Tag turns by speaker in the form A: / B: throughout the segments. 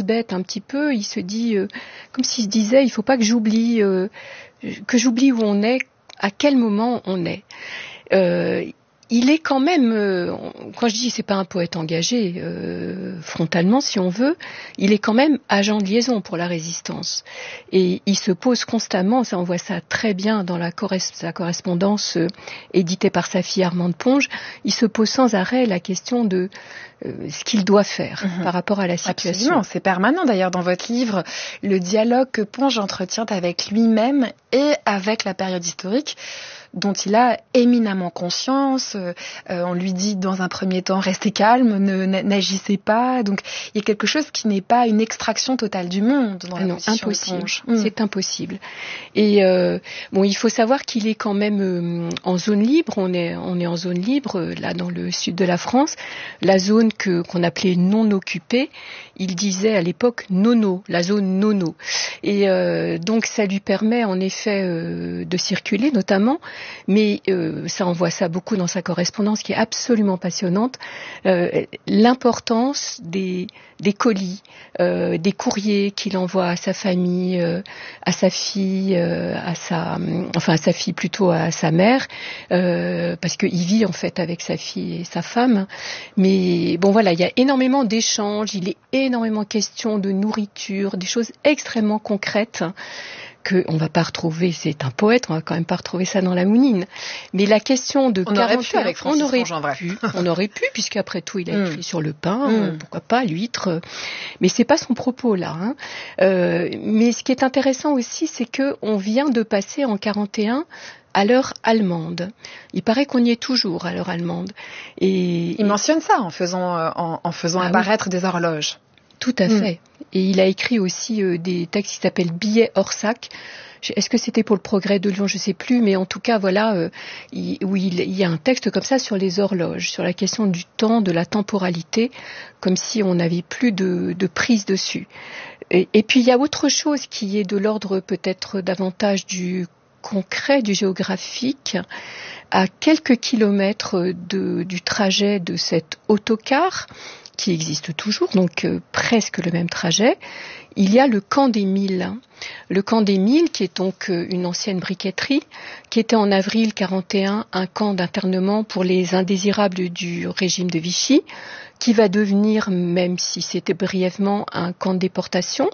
A: bête un petit peu. Il se dit, comme s'il se disait, il faut pas que j'oublie où on est, à quel moment on est. Il est quand même, quand je dis c'est pas un poète engagé frontalement si on veut, il est quand même agent de liaison pour la résistance. Et il se pose constamment, ça on voit ça très bien dans sa correspondance éditée par sa fille Armande Ponge, il se pose sans arrêt la question de ce qu'il doit faire par rapport à la situation.
B: Absolument, c'est permanent d'ailleurs dans votre livre, le dialogue que Ponge entretient avec lui-même et avec la période historique dont il a éminemment conscience. On lui dit dans un premier temps, restez calme, n'agissez pas. Donc il y a quelque chose qui n'est pas une extraction totale du monde dans la position
A: impossible.
B: de Ponge.
A: C'est impossible. Et bon, il faut savoir qu'il est quand même en zone libre. On est en zone libre là dans le sud de la France, la zone qu'on appelait non occupée. Il disait à l'époque nono, la zone nono. Et donc ça lui permet en effet de circuler notamment. Mais ça, on voit ça beaucoup dans sa correspondance qui est absolument passionnante, l'importance des colis, des courriers qu'il envoie à sa famille, à sa fille, à sa fille plutôt, à sa mère, parce qu'il vit en fait avec sa fille et sa femme. Mais bon voilà, il y a énormément d'échanges, il est énormément question de nourriture, des choses extrêmement concrètes. On va pas retrouver, c'est un poète, on va quand même pas retrouver ça dans la Mounine. Mais la question de 41, on aurait pu, puisqu'après tout, il a écrit sur le pain, pourquoi pas, l'huître. Mais c'est pas son propos là. Mais ce qui est intéressant aussi, c'est que on vient de passer en 41 à l'heure allemande. Il paraît qu'on y est toujours à l'heure allemande. Et
B: il mentionne ça en faisant apparaître des horloges.
A: Tout à fait. Et il a écrit aussi des textes qui s'appellent Billets hors sac. Est-ce que c'était pour le Progrès de Lyon, je sais plus, mais en tout cas, voilà, il y a un texte comme ça sur les horloges, sur la question du temps, de la temporalité, comme si on n'avait plus de prise dessus. Et puis il y a autre chose qui est de l'ordre peut-être davantage du concret, du géographique. À quelques kilomètres du trajet de cet autocar, qui existe toujours, donc presque le même trajet, il y a le camp des Milles. Le camp des Milles, qui est donc une ancienne briqueterie, qui était en avril 41 un camp d'internement pour les indésirables du régime de Vichy, qui va devenir, même si c'était brièvement, un camp de déportation.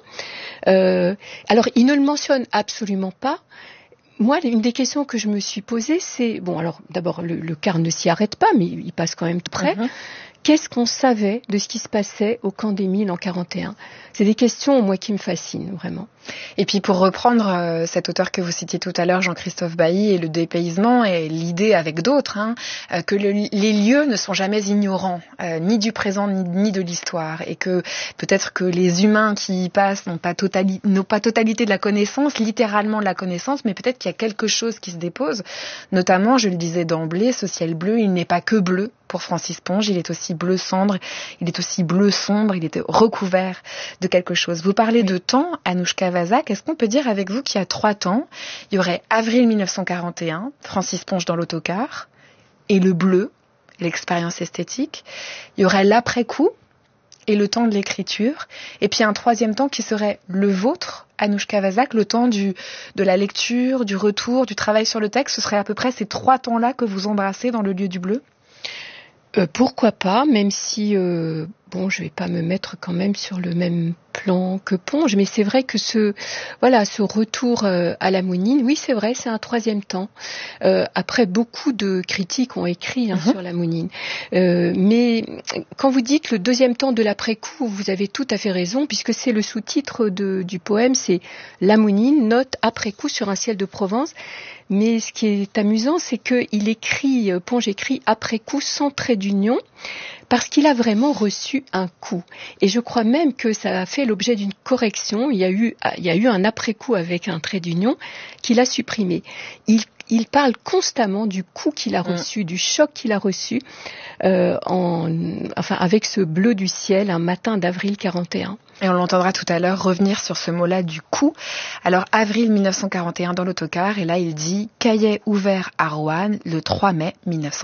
A: Alors, il ne le mentionne absolument pas. Moi, une des questions que je me suis posée, c'est... Bon, alors, d'abord, le car ne s'y arrête pas, mais il passe quand même tout près. Qu'est-ce qu'on savait de ce qui se passait au camp des Milles en 41 ? C'est des questions, moi, qui me fascinent, vraiment.
B: Et puis, pour reprendre cet auteur que vous citiez tout à l'heure, Jean-Christophe Bailly, et le dépaysement, et l'idée avec d'autres, que les lieux ne sont jamais ignorants, ni du présent, ni de l'histoire, et que peut-être que les humains qui y passent n'ont pas totalité de la connaissance, littéralement de la connaissance, mais peut-être qu'il y a quelque chose qui se dépose. Notamment, je le disais d'emblée, ce ciel bleu, il n'est pas que bleu. Pour Francis Ponge, il est aussi bleu cendre, il est aussi bleu sombre, il est recouvert de quelque chose. Vous parlez de temps, Anouchka Vazak, est-ce qu'on peut dire avec vous qu'il y a 3 temps ? Il y aurait avril 1941, Francis Ponge dans l'autocar, et le bleu, l'expérience esthétique. Il y aurait l'après-coup, et le temps de l'écriture. Et puis un 3e temps qui serait le vôtre, Anouchka Vazak, le temps de la lecture, du retour, du travail sur le texte. Ce serait à peu près ces 3 temps-là que vous embrassez dans le lieu du bleu ?
A: Pourquoi pas, même si, je vais pas me mettre quand même sur le même plan que Ponge, mais c'est vrai que ce retour à la Mounine, oui, c'est vrai, c'est un 3e temps. Après, beaucoup de critiques ont écrit sur la Mounine. Mais quand vous dites le 2e temps de l'après-coup, vous avez tout à fait raison, puisque c'est le sous-titre du poème, c'est La Mounine, note après-coup sur un ciel de Provence. Mais ce qui est amusant, c'est que Ponge écrit après coup sans trait d'union, parce qu'il a vraiment reçu un coup. Et je crois même que ça a fait l'objet d'une correction. Il y a eu un après-coup avec un trait d'union qu'il a supprimé. Il parle constamment du coup qu'il a reçu, du choc qu'il a reçu, avec ce bleu du ciel, un matin d'avril 41.
B: Et on l'entendra tout à l'heure revenir sur ce mot-là du coup. Alors, avril 1941 dans l'autocar, et là il dit « Cahier ouvert à Roanne le 3 mai 1941 ».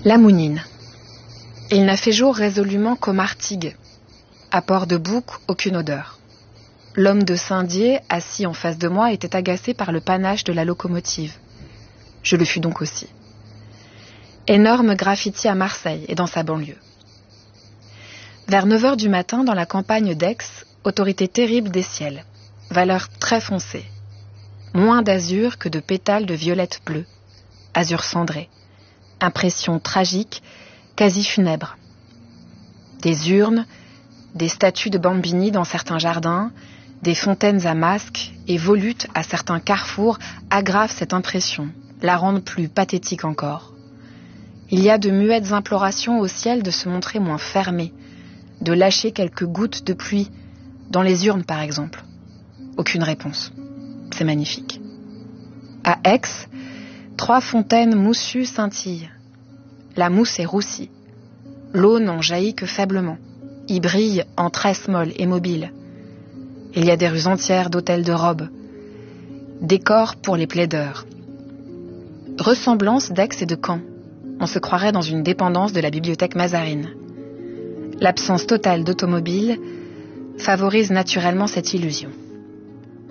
B: La Mounine. Il n'a fait jour résolument qu'au Martigues. À Port-de-Bouc, aucune odeur. L'homme de Saint-Dié, assis en face de moi, était agacé par le panache de la locomotive. Je le fus donc aussi. Énorme graffiti à Marseille et dans sa banlieue. Vers 9h du matin, dans la campagne d'Aix, autorité terrible des ciels. Valeur très foncée. Moins d'azur que de pétales de violette bleue. Azur cendré. Impression tragique, quasi funèbre. Des urnes, des statues de bambini dans certains jardins, des fontaines à masques et volutes à certains carrefours aggravent cette impression, la rendent plus pathétique encore. Il y a de muettes implorations au ciel de se montrer moins fermé, de lâcher quelques gouttes de pluie, dans les urnes par exemple. Aucune réponse. C'est magnifique. À Aix, 3 fontaines moussues scintillent. La mousse est roussie. L'eau n'en jaillit que faiblement. Y brille en tresse molle et mobile. Il y a des rues entières d'hôtels de robes. Décor pour les plaideurs. Ressemblance d'Aix et de Caen. On se croirait dans une dépendance de la bibliothèque Mazarine. L'absence totale d'automobile favorise naturellement cette illusion.